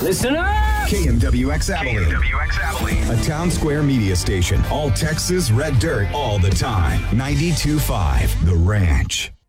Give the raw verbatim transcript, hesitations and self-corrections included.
Listen up! K M W X Abilene. K M W X Abilene. A Town Square media station. All Texas red dirt all the time. ninety-two point five The Ranch.